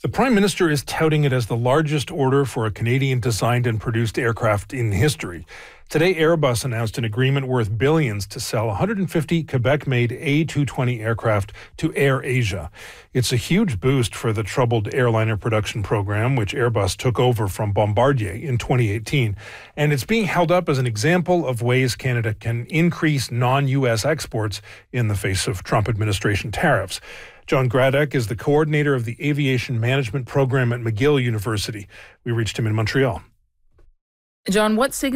The Prime Minister is touting it as the largest order for a Canadian-designed and produced aircraft in history. Today, Airbus announced an agreement worth billions to sell 150 Quebec-made A220 aircraft to AirAsia. It's a huge boost for the troubled airliner production program, which Airbus took over from Bombardier in 2018. And it's being held up as an example of ways Canada can increase non-U.S. exports in the face of Trump administration tariffs. John Gradek is the coordinator of the Aviation Management Program at McGill University. We reached him in Montreal. John, what